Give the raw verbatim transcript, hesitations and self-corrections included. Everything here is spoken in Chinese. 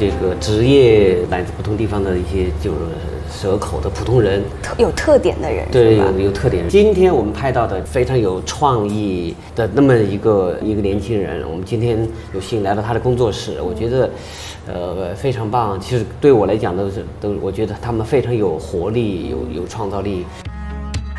这个职业来自不同地方的一些就是蛇口的普通人， 有特点的人， 对，有有特点。今天我们拍到的非常有创意的那么一个一个年轻人，我们今天有幸来到他的工作室，我觉得，呃，非常棒。其实对我来讲都是都，我觉得他们非常有活力，有有创造力。